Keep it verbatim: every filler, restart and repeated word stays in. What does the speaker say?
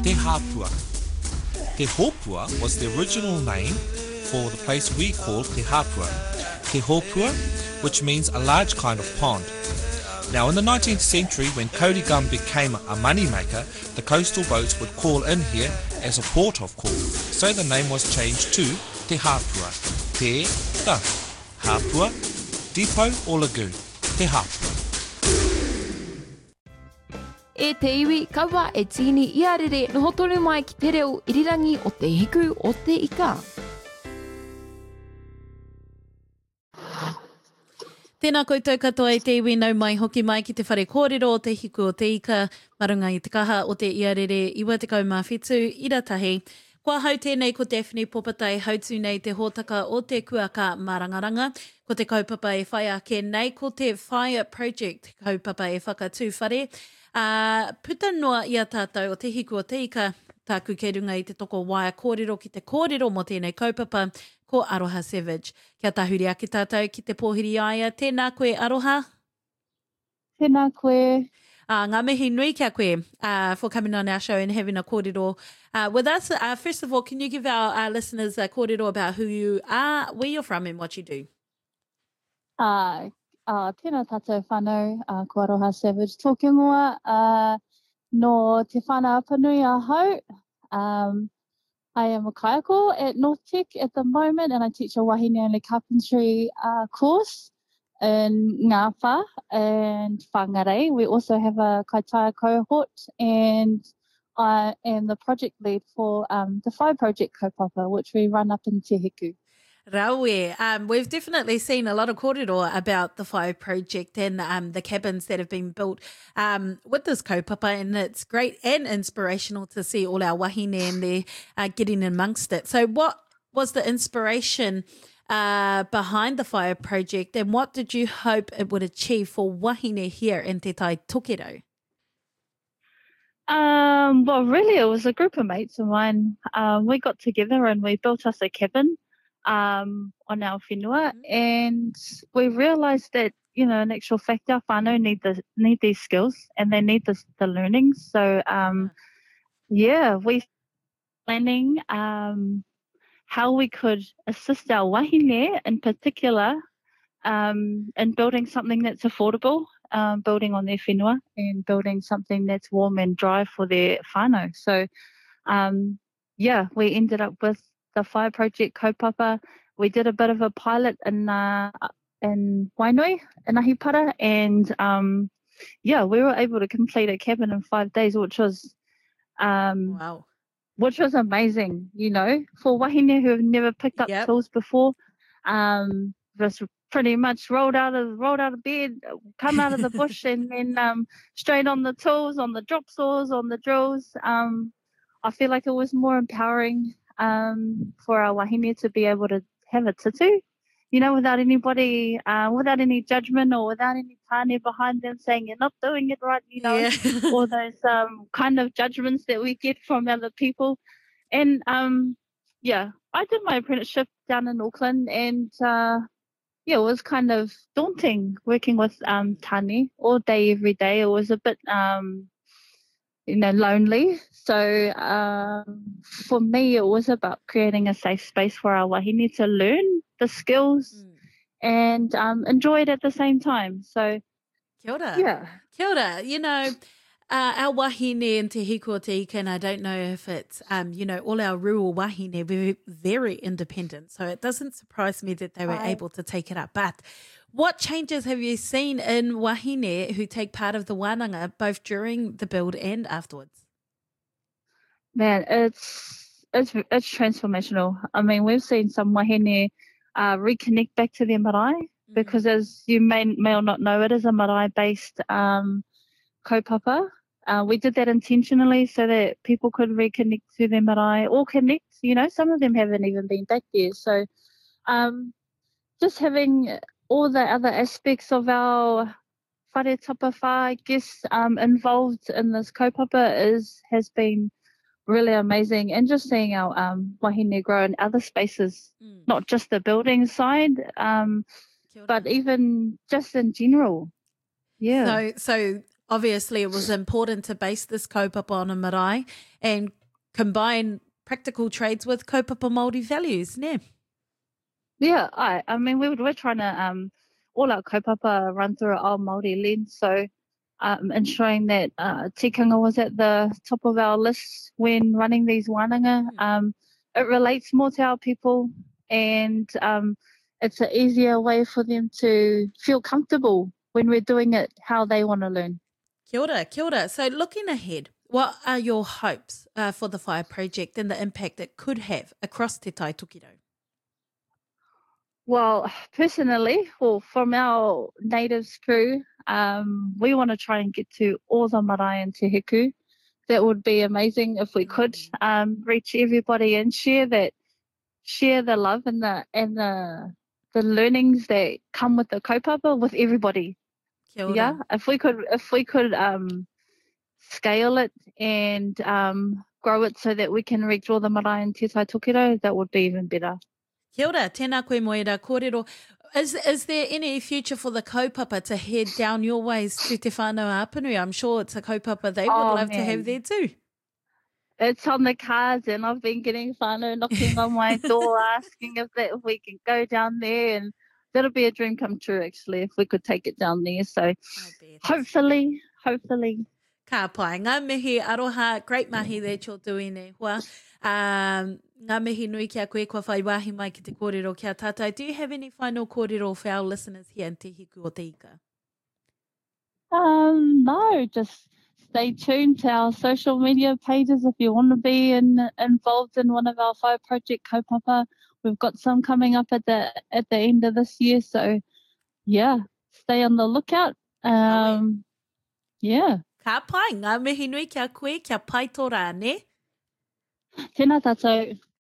Te Hapua. Te Hopua was the original name for the place we call Te Hapua. Te Hopua, which means a large kind of pond. Now, in the nineteenth century, when Kōrikam became a moneymaker, the coastal boats would call in here as a port of call. So the name was changed to Te Hapua. Te, the, Hapua, depot or lagoon. Te Hapua. E te iwi, kaua e tini ia rere noho tonu mai ki te reo irirangi o te hiku o te ika. Tēnā koutou katoa i te iwi nau mai hoki mai ki te whare kōrero o te hiku o te ika, marunga i te kaha o te iarere iwa te kaumā whetū, ira tahi. Kua hau tēnei ko Daphne Popatai, hautu nei te hōtaka o te kuaka Marangaranga, ko te kaupapa e whai ake nei, ko te Fire Project kaupapa e whakatū whare. Uh, puta noa ia tātou o te hiku o te ika, tāku ke runga i te toko waia kōrero ki te kōrero mo tēnei kaupapa, ko Aroha Savage. Kia tahuri ake tātou ki te pōhiri aia. Tēnā koe, Aroha. Tēnā koe. Uh, ngā mihi nui kia koe uh, for coming on our show and having a kōrero uh, with us. Uh, first of all, can you give our, our listeners a kōrero about who you are, where you're from and what you do? Uh, uh, tēnā tātou whānau, uh, ko Aroha Savage. Tōke ngoa uh, no te whānau apanui a hau. Um, I am a kaiako at North Tech at the moment, and I teach a wahine only carpentry uh, course in Ngāwha and Whangarei. We also have a kaitaia cohort, and I am the project lead for um, the Fire Project kaupapa, which we run up in Te Hiku. Raue, um, we've definitely seen a lot of kōrero about the Fire Project and um, the cabins that have been built um, with this kaupapa, and it's great and inspirational to see all our wahine and they're uh, getting amongst it. So what was the inspiration uh, behind the Fire Project, and what did you hope it would achieve for wahine here in Te Tai Tokero? Um, well, really, it was a group of mates of mine. Um, we got together and we built us a cabin um, on our whenua, and we realised that, you know, in actual fact, our whānau need the need these skills and they need this, the learning. So, um, yeah, we planning um, how we could assist our wahine in particular um, in building something that's affordable, um, building on their whenua and building something that's warm and dry for their whānau. So, um, yeah, we ended up with the Fire Project kaupapa. We did a bit of a pilot in uh, in Wainui, in Ahipara, and um, yeah, we were able to complete a cabin in five days, which was um, wow, which was amazing. You know, for wahine who have never picked up yep. tools before, um, just pretty much rolled out of rolled out of bed, come out of the bush, and then um, straight on the tools, on the drop saws, on the drills. Um, I feel like it was more empowering um, for our wahine to be able to have a tutu, you know, without anybody, uh, without any judgment or without any tāne behind them saying you're not doing it right, you know, yeah. all those um, kind of judgments that we get from other people. And um, yeah, I did my apprenticeship down in Auckland, and uh, yeah, it was kind of daunting working with um, tāne all day, every day. It was a bit um, you know, lonely. So um, for me, it was about creating a safe space for our wahine to learn the skills mm. and um, enjoy it at the same time. So, kia ora. Yeah. Kia ora. You know, uh, our wahine in Te Hiku o Te Ika, and I don't know if it's, um, you know, all our rural wahine, we're very independent. So it doesn't surprise me that they were right. able to take it up. But what changes have you seen in wahine who take part of the wānanga both during the build and afterwards? Man, it's it's it's transformational. I mean, we've seen some wahine uh, reconnect back to their marae mm-hmm. because, as you may may or not know, it is a marae-based um, kaupapa. Uh, we did that intentionally so that people could reconnect to their marae or connect. You know, some of them haven't even been back there. So, um, just having all the other aspects of our whare tapawha, I guess, um, involved in this kaupapa is has been really amazing, and just seeing our um, wahine grow in other spaces, mm. not just the building side, um, but even just in general. Yeah. So, so obviously it was important to base this kaupapa on a marae and combine practical trades with kaupapa Māori values, ne? Yeah, I, I mean, we, we're trying to, um, all our kaupapa run through our Māori lens, so um, ensuring that uh, tikanga was at the top of our list when running these wānanga. Um, it relates more to our people, and um, it's an easier way for them to feel comfortable when we're doing it how they want to learn. Kia ora, kia ora. So looking ahead, what are your hopes uh, for the Whai Project and the impact it could have across Te Tai Tokiro? Well, personally, well, from our natives crew, um, we want to try and get to all the marae and te hiku. That would be amazing if we could um, reach everybody and share that, share the love and the and the the learnings that come with the kaupapa with everybody. Kia ora. Yeah, if we could, if we could um, scale it and um, grow it so that we can reach all the marae and te tai tokiro, that would be even better. Kia ora, tēnā koe moera kōrero. Is, is there any future for the kaupapa to head down your ways to Te Whānau Āpunu? I'm sure it's a kaupapa they would Oh, love to man. have there too. It's on the cards, and I've been getting whānau knocking on my door asking if that if we can go down there, and that'll be a dream come true actually if we could take it down there. So hopefully, hopefully. Ka pai, ngā mihi aroha, great mahi that you're doing e hoa. Um, ngā mihi nui kia koe kua whai wahi mai ki te kōrero kia tātai. Do you have any final kōrero for our listeners here in Te Hiku o Te Ika? Um, no, just stay tuned to our social media pages if you want to be in, involved in one of our Whai Project kaupapa. We've got some coming up at the at the end of this year, so yeah, stay on the lookout. Um, yeah. Ka pai, ngā mihi nui kia koe kia pai tō rā, ne? Tēnā tātou.